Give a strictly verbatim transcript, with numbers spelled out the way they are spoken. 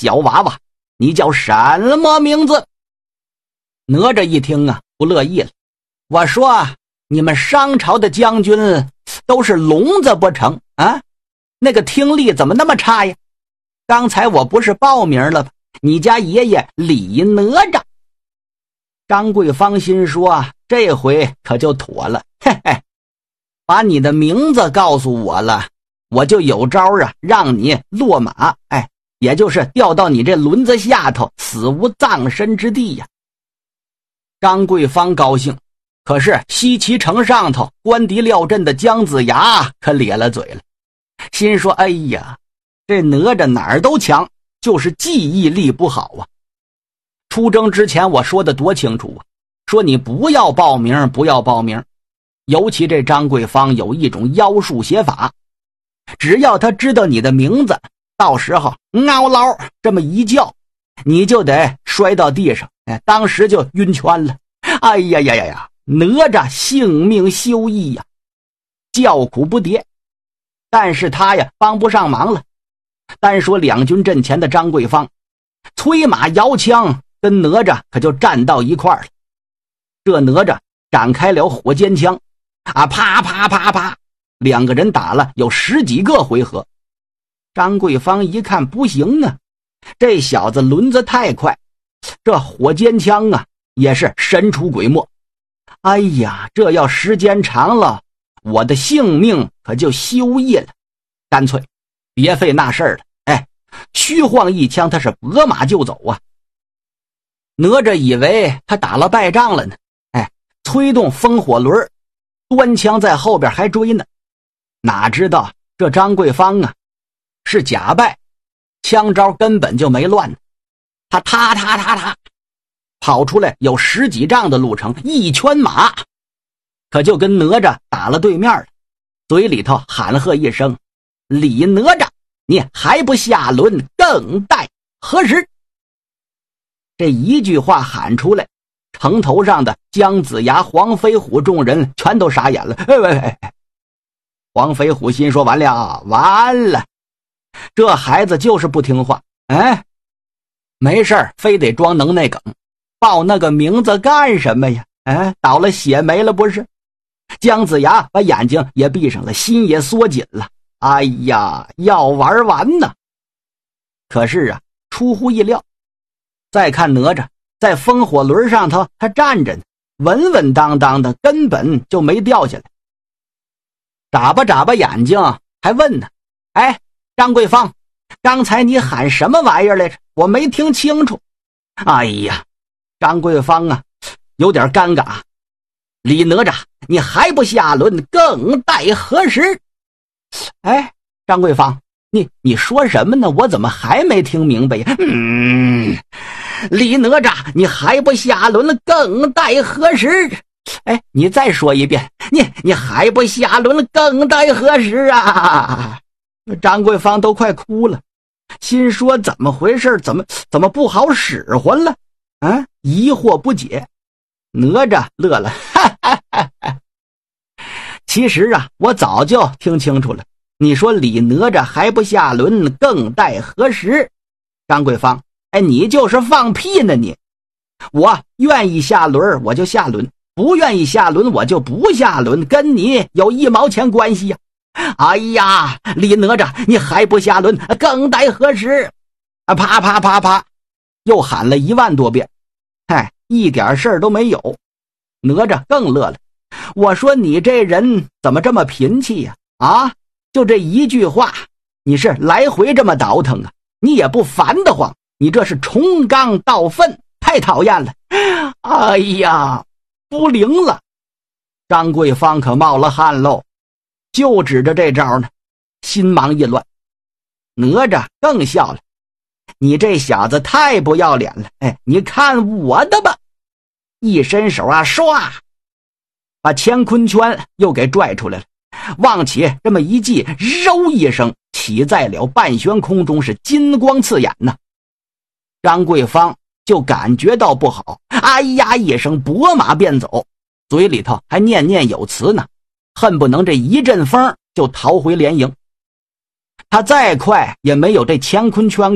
小娃娃，你叫什么名字？”哪吒一听啊，不乐意了。我说：“你们商朝的将军都是聋子不成啊？那个听力怎么那么差呀？刚才我不是报名了吗？你家爷爷李哪吒。”张桂芳心说：“这回可就妥了，嘿嘿，把你的名字告诉我了，我就有招啊，让你落马，哎，也就是掉到你这轮子下头，死无葬身之地呀。”张桂芳高兴，可是西岐城上头官敌廖镇的姜子牙可咧了嘴了，心说：“哎呀，这哪吒哪儿都强，就是记忆力不好啊。出征之前我说的多清楚啊，说你不要报名，不要报名。尤其这张桂芳有一种妖术写法，只要他知道你的名字，到时候嗷捞这么一叫，你就得摔到地上，哎，当时就晕圈了。哎呀呀呀呀，哪吒性命休矣呀，叫苦不迭。但是他呀帮不上忙了。单说两军阵前的张桂芳，催马摇枪，跟哪吒可就站到一块儿了。这哪吒展开了火尖枪啊，啪啪啪啪，两个人打了有十几个回合。张桂芳一看不行啊，这小子轮子太快，这火尖枪啊也是神出鬼没。哎呀，这要时间长了，我的性命可就休矣了。干脆别费那事儿了，哎，虚晃一枪，他是拨马就走啊。哪吒以为他打了败仗了呢，哎，催动风火轮，端枪在后边还追呢。哪知道这张桂芳啊是假败，枪招根本就没乱呢。他踏踏踏踏跑出来有十几丈的路程，一圈马可就跟哪吒打了对面了，嘴里头喊喝一声：“李哪吒，你还不下轮，更待何时？”这一句话喊出来，城头上的姜子牙、黄飞虎众人全都傻眼了。哎喂哎哎，黄飞虎心说：“完了完了，这孩子就是不听话，哎，没事儿非得装能耐梗，报那个名字干什么呀？哎，倒了血霉了不是？”姜子牙把眼睛也闭上了，心也缩紧了。哎呀，要玩完呢！可是啊，出乎意料，再看哪吒在风火轮上头，他站着呢，稳稳当当的，根本就没掉下来。眨巴眨巴眼睛，还问呢：“哎，张桂芳，刚才你喊什么玩意儿来着？我没听清楚。”哎呀，张桂芳啊，有点尴尬。李哪吒，你还不下轮，更待何时？哎，张桂芳，你你说什么呢？我怎么还没听明白呀？嗯，李哪吒，你还不下轮，更待何时？哎，你再说一遍，你你还不下轮，更待何时啊？张桂芳都快哭了，心说怎么回事？怎么怎么不好使唤了？啊，疑惑不解。哪吒乐了，哈哈哈哈。其实啊，我早就听清楚了。你说李哪吒还不下轮，更待何时？张桂芳，哎，你就是放屁呢你！我愿意下轮我就下轮，不愿意下轮我就不下轮，跟你有一毛钱关系呀！哎呀，李哪吒，你还不下轮，更待何时？啊，啪啪啪啪，又喊了一万多遍，嗨，一点事儿都没有。哪吒更乐了，我说你这人怎么这么贫气呀？啊，就这一句话，你是来回这么倒腾啊？你也不烦得慌，你这是重缸倒粪，太讨厌了！哎呀，不灵了！张桂芳可冒了汗喽，就指着这招呢，心忙意乱。哪吒更笑了，你这小子太不要脸了！哎，你看我的吧！一伸手啊，唰，把乾坤圈又给拽出来了，往起这么一系，揉一声，起在了半悬空中，是金光刺眼呐。张桂芳就感觉到不好，哎呀一声，拨马便走，嘴里头还念念有词呢，恨不能这一阵风就逃回连营。他再快也没有这乾坤圈